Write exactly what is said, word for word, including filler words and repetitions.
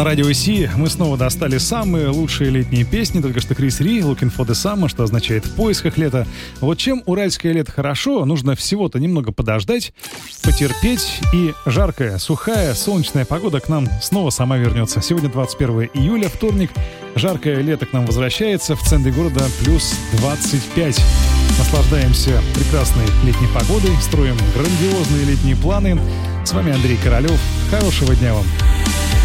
На радио Си мы снова достали самые лучшие летние песни. Только что Крис Ри, Looking for the Summer, что означает «в поисках лета». Вот чем уральское лето хорошо, нужно всего-то немного подождать, потерпеть, и жаркая, сухая, солнечная погода к нам снова сама вернется. Сегодня двадцать первое июля, вторник. Жаркое лето к нам возвращается. В центре города плюс двадцать пять. Наслаждаемся прекрасной летней погодой, строим грандиозные летние планы. С вами Андрей Королёв. Хорошего дня вам.